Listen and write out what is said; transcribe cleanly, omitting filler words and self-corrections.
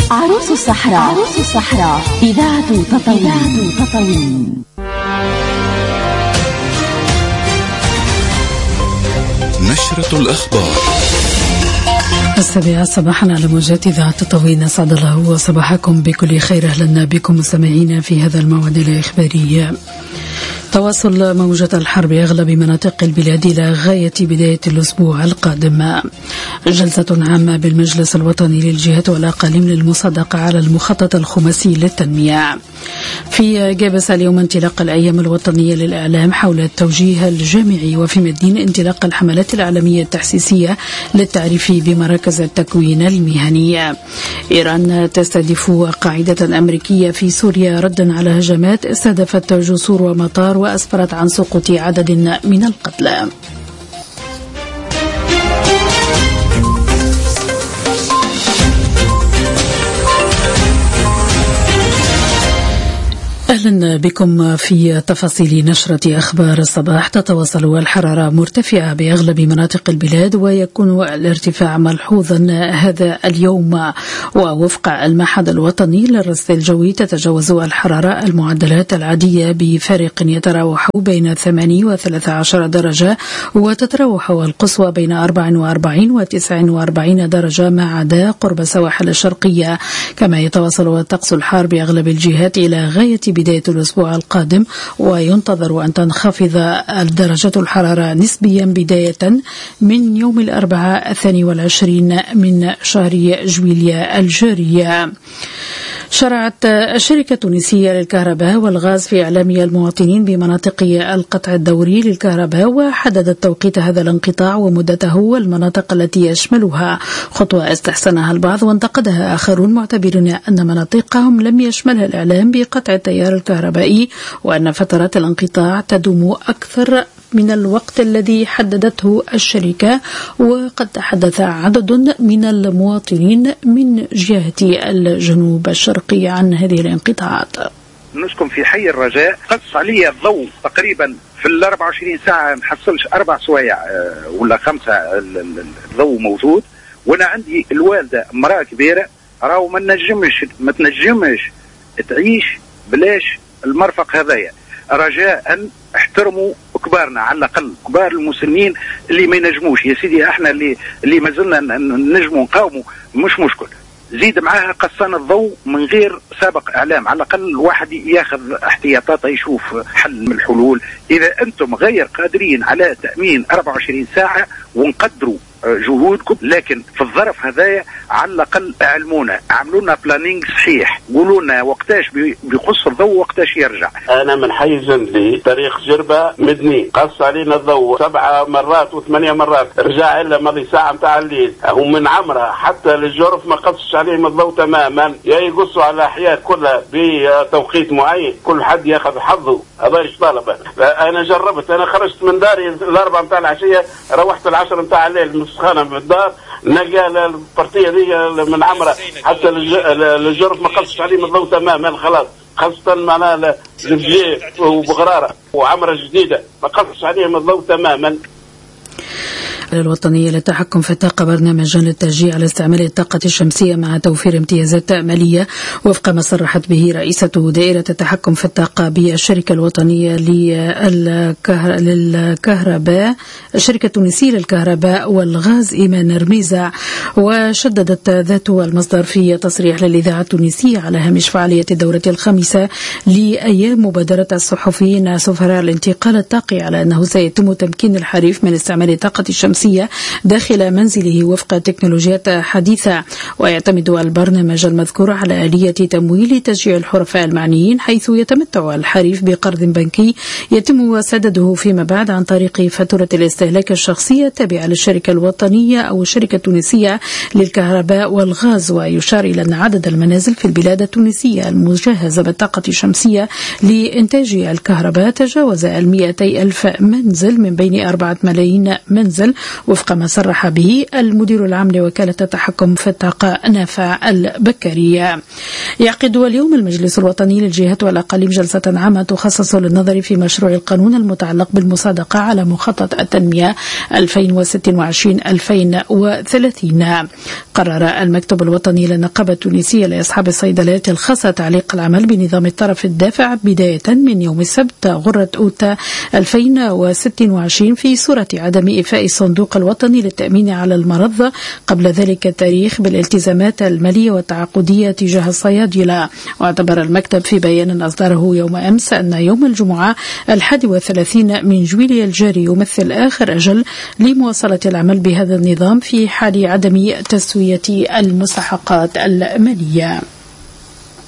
عروس الصحراء إذاعة تطاوين. نشرة الأخبار 7 صباحا على موجات إذاعة تطاوين. أسعد الله صباحكم بكل خير. أهلا بكم مستمعينا في هذا الموعد الإخباري. تواصل موجة الحر بأغلب مناطق البلاد إلى غاية بداية الأسبوع القادم. جلسة عامة بالمجلس الوطني للجهات والأقاليم للمصادقة على المخطط الخماسي للتنمية. في جابس اليوم انطلاق الأيام الوطنية للإعلام حول التوجيه الجامعي، وفي مدين انطلاق الحملات الإعلامية التحسيسية للتعريف بمراكز التكوين المهني. إيران تستهدف قاعدة أمريكية في سوريا ردا على هجمات استهدفت جسور ومطار وأسفرت عن سقوط عدد من القتلى. أهلا بكم في تفاصيل نشرة أخبار الصباح. تتواصل الحرارة مرتفعة بأغلب مناطق البلاد، ويكون الارتفاع ملحوظا هذا اليوم. ووفق المعهد الوطني للرصد الجوي تتجاوز الحرارة المعدلات العادية بفارق يتراوح بين 8 و 13 درجة، وتتراوح القصوى بين 44 و 49 درجة ما عدا قرب السواحل الشرقية. كما يتواصل الطقس الحار بأغلب الجهات إلى غاية بداية الأسبوع القادم، وينتظر أن تنخفض درجة الحرارة نسبيا بداية من يوم الأربعاء 22 من شهر جويليا الجاري. شرعت الشركة التونسية للكهرباء والغاز في إعلام المواطنين بمناطق القطع الدوري للكهرباء، وحددت توقيت هذا الانقطاع ومدته والمناطق التي يشملها، خطوة استحسنها البعض وانتقدها آخرون معتبرين أن مناطقهم لم يشملها الإعلام بقطع التيار الكهربائي، وأن فترات الانقطاع تدوم أكثر من الوقت الذي حددته الشركة. وقد تحدث عدد من المواطنين من جهة الجنوب الشرقي عن هذه الانقطاعات. نسكن في حي الرجاء، قص علي الضوء تقريبا في 24 ساعة محصلش 4 سوايع ولا 5 الضوء موجود. وانا عندي الوالدة امرأة كبيرة، راهو ما تنجمش تعيش بلاش المرفق هذايا. رجاء احترموا كبارنا، على الاقل كبار المسنين اللي ما ينجموش. يا سيدي احنا اللي ما زلنا نجموا نقاوموا مش مشكل، زيد معاها قصان الضوء من غير سابق اعلام. على الاقل الواحد ياخذ احتياطاته، يشوف حل من الحلول. اذا انتم غير قادرين على تامين 24 ساعه ونقدروا جهودكم، لكن في الظرف هذايا على الاقل اعلمونا، عملوا لنا بلانينج صحيح، قولوا لنا وقتاش بيقص الضوء وقتاش يرجع. انا من حي جندلي طريق جربه مدني، قص علينا الضوء 7 مرات و8 مرات، رجع الا ماضي ساعه نتاع الليل. ومن عمره حتى للجرف ما قصش عليهم الضوء تماما، يا يقصوا على الاحياء كلها بتوقيت معين، كل حد ياخذ حظه. هذا ايش طالبه. انا جربت، انا خرجت من داري الاربعه نتاع العشيه، روحت العشرة نتاع الليل مسخانه في الدار، نلقى البارتيه دي من عمره حتى الجرف ما قصش عليهم الضوء تماما خلاص، خاصه معناها البليه وبغراره وعمره جديده ما قصش عليهم الضوء تماما. الوطنية للتحكم في الطاقة برنامجا للتشجيع على استعمال الطاقة الشمسية مع توفير امتيازات مالية، وفق ما صرحت به رئيسة دائرة التحكم في الطاقة بالشركة الوطنية للكهرباء، الشركة التونسية للكهرباء والغاز إيمان رميزة. وشددت ذات المصدر في تصريح للإذاعة التونسية على هامش فعالية الدورة الخامسة لأيام مبادرة الصحفيين سفراء الانتقال الطاقي على أنه سيتم تمكين الحريف من استعمال الطاقة الشمسية داخل منزله وفق تكنولوجيات حديثة. ويعتمد البرنامج المذكور على آلية تمويل تشجيع الحرفاء المعنيين، حيث يتمتع الحريف بقرض بنكي يتم سدده فيما بعد عن طريق فاتورة الاستهلاك الشخصية التابعة للشركة الوطنية أو الشركة التونسية للكهرباء والغاز. ويشار إلى أن عدد المنازل في البلاد التونسية المجهزة بالطاقة الشمسية لإنتاج الكهرباء تجاوز 200,000 منزل من بين 4 ملايين منزل، وفق ما صرح به المدير العام لوكالة التحكم في الطاقة نافع البكري. يعقد اليوم المجلس الوطني للجهات والأقاليم جلسة عامة تخصص للنظر في مشروع القانون المتعلق بالمصادقة على مخطط التنمية 2026-2030. قرر المكتب الوطني للنقابة التونسية لأصحاب الصيدليات الخاصة تعليق العمل بنظام الطرف الدافع بداية من يوم السبت غرة أوت 2026 في صورة عدم إيفاء الصندوق الوطني للتأمين على المرض قبل ذلك التاريخ بالالتزامات المالية والتعاقدية تجاه الصيادلة. واعتبر المكتب في بيان أصدره يوم أمس أن يوم الجمعة 31 من جويلية الجاري يمثل آخر أجل لمواصلة العمل بهذا النظام في حال عدم تسوية المستحقات المالية.